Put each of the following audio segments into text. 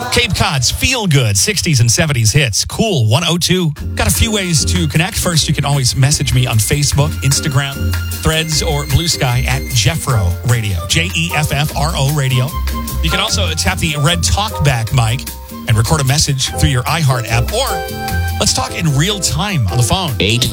Cape Cod's Feel Good 60s and 70s hits. Cool 102. Got a few ways to connect. First, you can always message me on Facebook, Instagram, Threads, or Blue Sky at Jeffro Radio. Jeffro Radio. You can also tap the red talkback mic and record a message through your iHeart app, or let's talk in real time on the phone.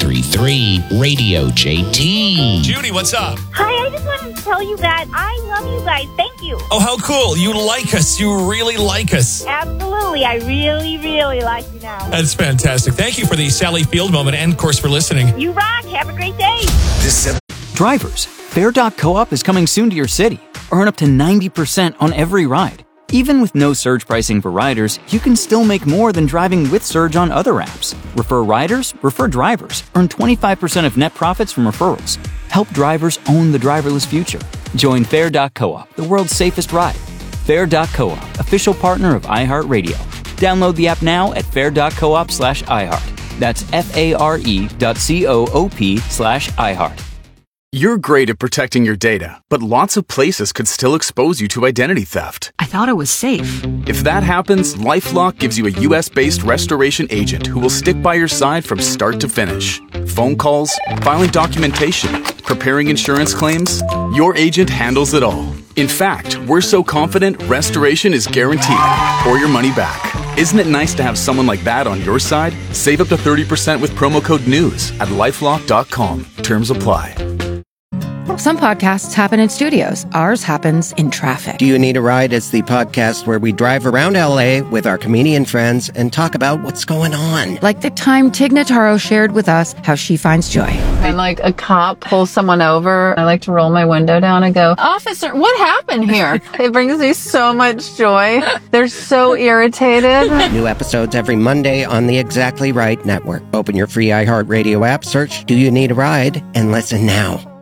833-RADIO-JT. Judy, what's up? Hi, I just wanted to tell you that I love you guys. Thank you. Oh, how cool. You like us. You really like us. Absolutely. I really, really like you now. That's fantastic. Thank you for the Sally Field moment and, of course, for listening. You rock. Have a great day. Drivers, Fair.coop is coming soon to your city. Earn up to 90% on every ride. Even with no surge pricing for riders, you can still make more than driving with surge on other apps. Refer riders, refer drivers. Earn 25% of net profits from referrals. Help drivers own the driverless future. Join Fair.coop, the world's safest ride. Fair.coop, official partner of iHeartRadio. Download the app now at fair.coop/iHeart. That's FARE.coop/iHeart. You're great at protecting your data, but lots of places could still expose you to identity theft. I thought it was safe. If that happens, LifeLock gives you a U.S.-based restoration agent who will stick by your side from start to finish. Phone calls, filing documentation, preparing insurance claims, your agent handles it all. In fact, we're so confident restoration is guaranteed or your money back. Isn't it nice to have someone like that on your side? Save up to 30% with promo code NEWS at LifeLock.com. Terms apply. Some podcasts happen in studios. Ours happens in traffic. Do You Need a Ride is the podcast where we drive around LA with our comedian friends and talk about what's going on. Like the time Tig Notaro shared with us how she finds joy. When like a cop pulls someone over, I like to roll my window down and go, "Officer, what happened here?" It brings me so much joy. They're so irritated. New episodes every Monday on the Exactly Right Network. Open your free iHeartRadio app, search Do You Need a Ride, and listen now.